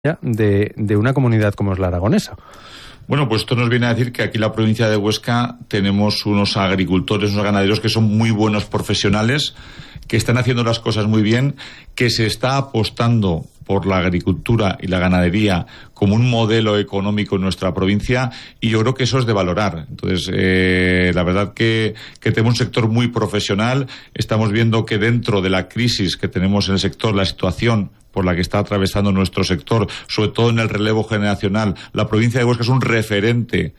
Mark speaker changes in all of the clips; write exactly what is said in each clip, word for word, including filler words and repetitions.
Speaker 1: de, de una comunidad como es la aragonesa.
Speaker 2: Bueno, pues esto nos viene a decir que aquí en la provincia de Huesca tenemos unos agricultores, unos ganaderos que son muy buenos profesionales, que están haciendo las cosas muy bien, que se está apostando por la agricultura y la ganadería como un modelo económico en nuestra provincia, y yo creo que eso es de valorar. Entonces, eh, la verdad que, que tenemos un sector muy profesional. Estamos viendo que dentro de la crisis que tenemos en el sector, la situación por la que está atravesando nuestro sector, sobre todo en el relevo generacional, la provincia de Huesca es un referente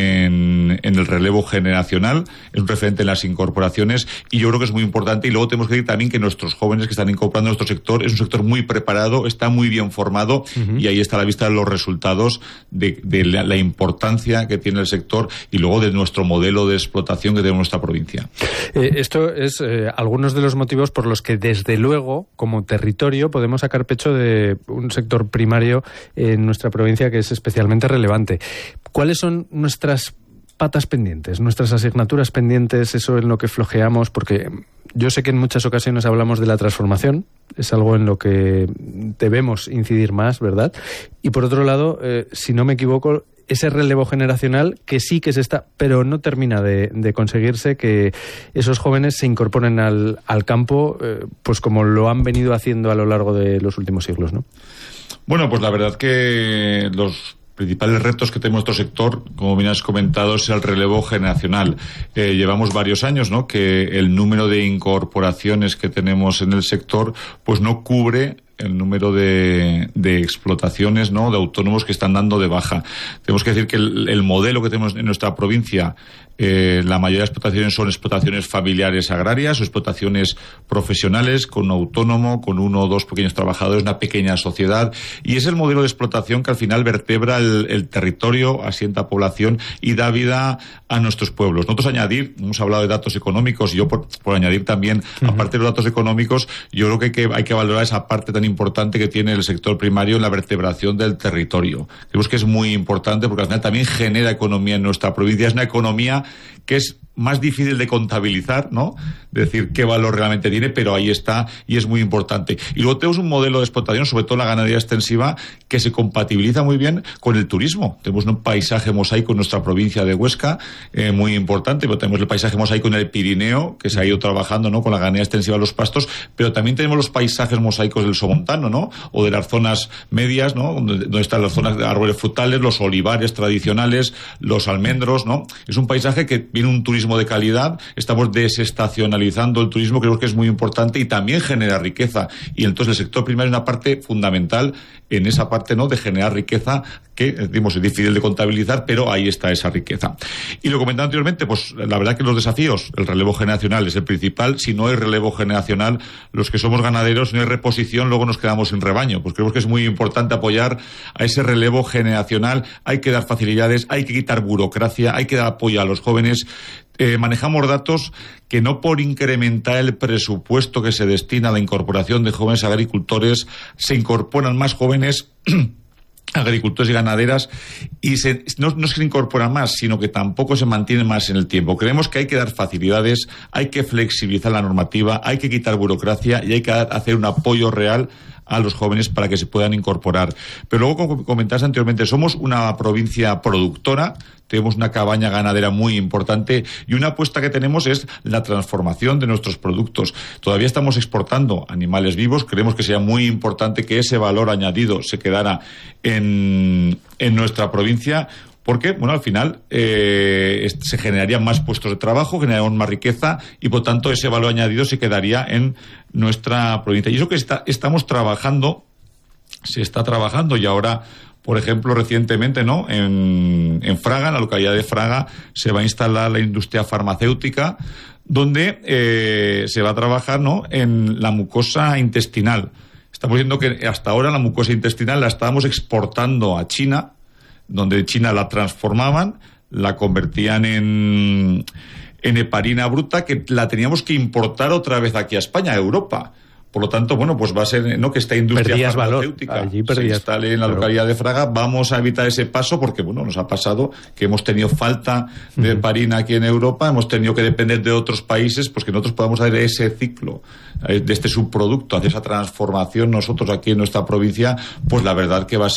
Speaker 2: En, en el relevo generacional, es un referente en las incorporaciones, y yo creo que es muy importante. Y luego tenemos que decir también que nuestros jóvenes que están incorporando a nuestro sector es un sector muy preparado, está muy bien formado, uh-huh. y ahí está a la vista de los resultados de, de la, la importancia que tiene el sector y luego de nuestro modelo de explotación que tiene nuestra provincia.
Speaker 1: Eh, esto es eh, algunos de los motivos por los que desde luego como territorio podemos sacar pecho de un sector primario en nuestra provincia que es especialmente relevante. ¿Cuáles son nuestras patas pendientes, nuestras asignaturas pendientes, eso en lo que flojeamos? Porque yo sé que en muchas ocasiones hablamos de la transformación, es algo en lo que debemos incidir más, ¿verdad? Y por otro lado, eh, si no me equivoco, ese relevo generacional que sí que se está, pero no termina de, de conseguirse, que esos jóvenes se incorporen al, al campo, eh, pues como lo han venido haciendo a lo largo de los últimos siglos, ¿no?
Speaker 2: Bueno, pues la verdad que los principales retos que tiene nuestro sector, como bien has comentado, es el relevo generacional. Eh, llevamos varios años, ¿no?, que el número de incorporaciones que tenemos en el sector pues no cubre el número de, de explotaciones, ¿no?, de autónomos que están dando de baja. Tenemos que decir que el, el modelo que tenemos en nuestra provincia, eh, la mayoría de explotaciones son explotaciones familiares agrarias o explotaciones profesionales con un autónomo, con uno o dos pequeños trabajadores, una pequeña sociedad, y es el modelo de explotación que al final vertebra el, el territorio, asienta población y da vida a nuestros pueblos. Nosotros añadir, hemos hablado de datos económicos, y yo por, por añadir también, uh-huh. aparte de los datos económicos, yo creo que hay, que hay que valorar esa parte tan importante que tiene el sector primario en la vertebración del territorio. Creo que es muy importante porque al final también genera economía en nuestra provincia. Es una economía que es más difícil de contabilizar, ¿no?, decir qué valor realmente tiene, pero ahí está y es muy importante. Y luego tenemos un modelo de explotación, sobre todo la ganadería extensiva, que se compatibiliza muy bien con el turismo. Tenemos un paisaje mosaico en nuestra provincia de Huesca, eh, muy importante, pero tenemos el paisaje mosaico en el Pirineo, que se ha ido trabajando, ¿no?, con la ganadería extensiva de los pastos, pero también tenemos los paisajes mosaicos del Somontano, ¿no?, o de las zonas medias, ¿no?, donde, donde están las zonas de árboles frutales, los olivares tradicionales, los almendros, ¿no? Es un paisaje que viene un turismo de calidad. Estamos desestacionalizando el turismo, creo que es muy importante y también genera riqueza, y entonces el sector primario es una parte fundamental en esa parte, ¿no?, de generar riqueza que, decimos, es difícil de contabilizar, pero ahí está esa riqueza. Y lo comentaba anteriormente, pues la verdad que los desafíos, el relevo generacional es el principal. Si no hay relevo generacional, los que somos ganaderos, no hay reposición, luego nos quedamos sin rebaño. Pues creo que es muy importante apoyar a ese relevo generacional. Hay que dar facilidades, hay que quitar burocracia, hay que dar apoyo a los jóvenes. Eh, manejamos datos que no por incrementar el presupuesto que se destina a la incorporación de jóvenes agricultores, se incorporan más jóvenes agricultores y ganaderas, y se, no, no se incorporan más, sino que tampoco se mantienen más en el tiempo. Creemos que hay que dar facilidades, hay que flexibilizar la normativa, hay que quitar burocracia y hay que hacer un apoyo real a los jóvenes para que se puedan incorporar. Pero luego, como comentaste anteriormente, somos una provincia productora, tenemos una cabaña ganadera muy importante, y una apuesta que tenemos es la transformación de nuestros productos. Todavía estamos exportando animales vivos, creemos que sería muy importante que ese valor añadido se quedara en, en nuestra provincia, porque, bueno, al final eh, se generarían más puestos de trabajo, generaríamos más riqueza, y por tanto ese valor añadido se quedaría en nuestra provincia. Y eso que está, estamos trabajando, se está trabajando, y ahora, por ejemplo, recientemente, ¿no?, en, en Fraga, en la localidad de Fraga, se va a instalar la industria farmacéutica, donde eh, se va a trabajar, ¿no?, en la mucosa intestinal. Estamos viendo que hasta ahora la mucosa intestinal la estábamos exportando a China, donde China la transformaban, la convertían en, en heparina bruta, que la teníamos que importar otra vez aquí a España, a Europa. Por lo tanto, bueno, pues va a ser, ¿no?, que esta industria
Speaker 1: perdías
Speaker 2: farmacéutica
Speaker 1: valor. Allí
Speaker 2: se instale en la
Speaker 1: claro.
Speaker 2: localidad de Fraga. Vamos a evitar ese paso porque, bueno, nos ha pasado que hemos tenido falta de uh-huh. heparina aquí en Europa, hemos tenido que depender de otros países, pues que nosotros podamos hacer ese ciclo de este subproducto, hacer esa transformación nosotros aquí en nuestra provincia, pues la verdad que va a ser